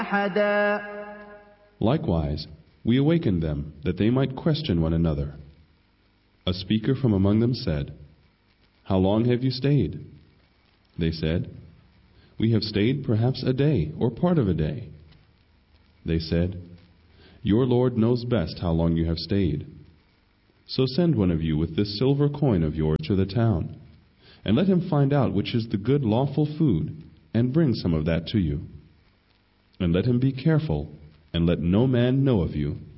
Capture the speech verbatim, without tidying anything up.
أحدا. Likewise, we awakened them that they might question one another. A speaker from among them said, "How long have you stayed?" They said, "We have stayed perhaps a day or part of a day." They said, "Your Lord knows best how long you have stayed. So send one of you with this silver coin of yours to the town, and let him find out which is the good lawful food, and bring some of that to you. And let him be careful, and let no man know of you,